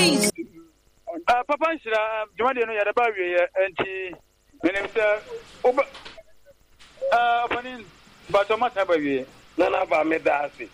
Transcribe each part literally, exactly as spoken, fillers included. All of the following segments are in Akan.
please. Uh, Papa, uh, Jumadi, no, you're about you, and she, and uh, uh, Panin, but so much about you. None of our medasi.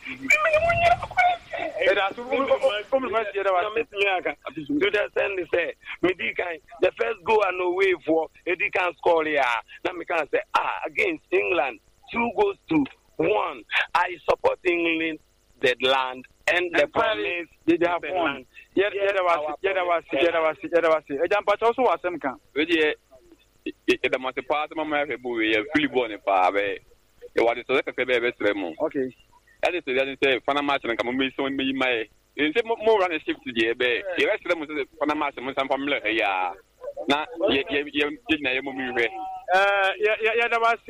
To the send say, Medica, the first goal and away for Eddie can score here. Now we can say, ah, against England, two goes to one. I support England, the land, and the promise. Did have one? Yet, yet, I was, yet, I was, yet, I was, yet, I was, a jump, but also was some kind. Really, the most part of my boy, fully born in Pave. What is the second Okay. That is the say, Panama and come so me my. In some more run a shift to the bay. The rest of them was Panama and some family. Yeah. Now, you didn't know. Uh, yeah, yeah, there was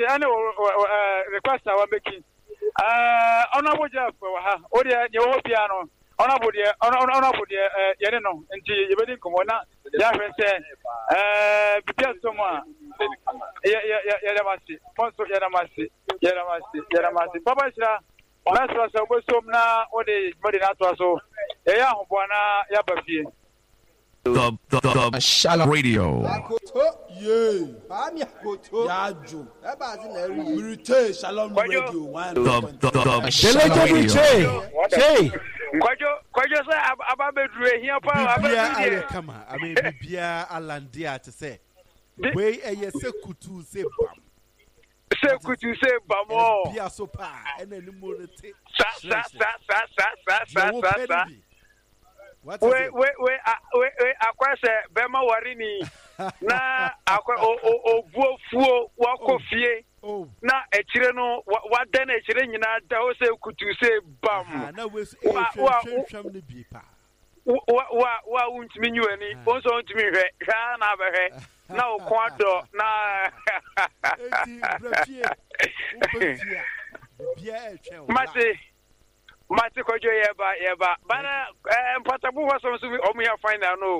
a request I was making. Uh, honorable job for her. Oh, yeah, your piano. Honorable, honorable, you know, and you didn't come on. Yeah, uh, because someone. Yeah, yeah, yeah, yeah, there was it. Monster, yeah, there was it. Yeah, there was it. Yeah, there was it. Papa, that's what I was so now. What is body not so? Yeah, Buana, Yabafi. The the the, the Shalom Radio. Yeah, I'm Yaju. British Shalom Radio. One. The the the Shalom Radio. Say, Kwajo, Kwajo say Ababedre here. Bibia, come on. I mean, Bibia Alandia to say. Way a yes, kutu say bam. Say kutu say bam. Bia sopa and then more. Sa sa sa sa sa sa sa sa. Wait, wait, wait, wait, wait, akwa se bema warini na akwa o o o buo fuo wako fie na echire no wa dan echire nyina da o se kutu se bam na we wa hwam ne bi pa wa wa wa untimi nyuani onso untimi hwe hwa na abehwe na o kwado na eti brafie upetia bia etwe mate Mati kojo yeba yeba bana eh mpatabu waso so omu ya final no